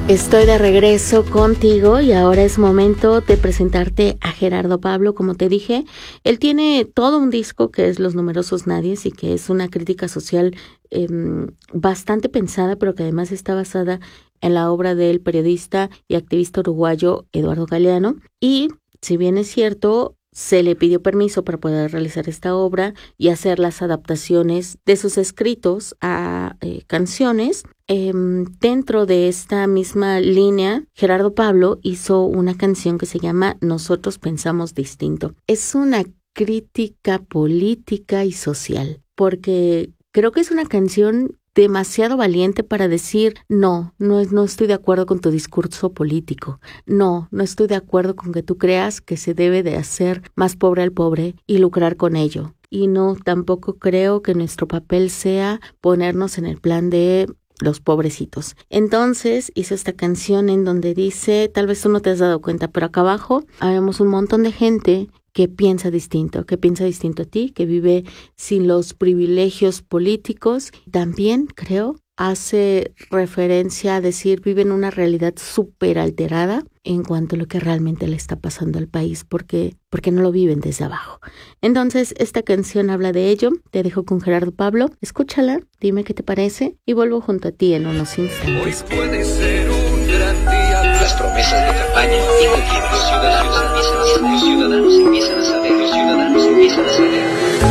Estoy de regreso contigo y ahora es momento de presentarte a Gerardo Pablo. Como te dije, él tiene todo un disco que es Los Numerosos Nadies y que es una crítica social bastante pensada, pero que además está basada en la obra del periodista y activista uruguayo Eduardo Galeano. Y si bien es cierto, se le pidió permiso para poder realizar esta obra y hacer las adaptaciones de sus escritos a canciones. Dentro de esta misma línea, Gerardo Pablo hizo una canción que se llama Nosotros Pensamos Distinto. Es una crítica política y social, porque creo que es una canción demasiado valiente para decir no estoy de acuerdo con tu discurso político, no estoy de acuerdo con que tú creas que se debe de hacer más pobre al pobre y lucrar con ello, y no, tampoco creo que nuestro papel sea ponernos en el plan de los pobrecitos. Entonces hizo esta canción en donde dice, tal vez tú no te has dado cuenta, pero acá abajo habemos un montón de gente que piensa distinto a ti, que vive sin los privilegios políticos. También, creo, hace referencia a decir, vive en una realidad súper alterada en cuanto a lo que realmente le está pasando al país, porque no lo viven desde abajo. Entonces, esta canción habla de ello. Te dejo con Gerardo Pablo. Escúchala, dime qué te parece y vuelvo junto a ti en unos instantes. Hoy puede ser un gran día. Las promesas de campaña y los ciudadanos empiezan a saber. Los ciudadanos empiezan a saber.